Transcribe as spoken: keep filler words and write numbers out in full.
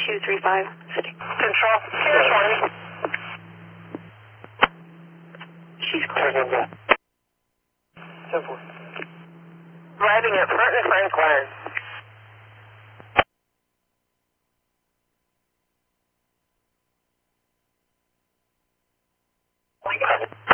two three five, city. Control, here's one. She's close. Simple. Driving at Front and Franklin.